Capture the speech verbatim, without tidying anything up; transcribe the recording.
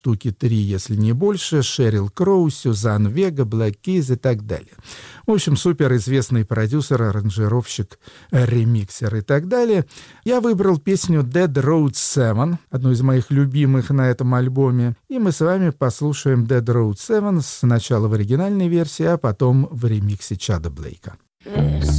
штуки три, если не больше, Шерил Кроу, Сюзан Вега, Блэк Киз и так далее. В общем, суперизвестный продюсер, аранжировщик, ремиксер и так далее. Я выбрал песню Dead Road семь, одну из моих любимых на этом альбоме, и мы с вами послушаем Dead Road семь сначала в оригинальной версии, а потом в ремиксе Чада Блейка. This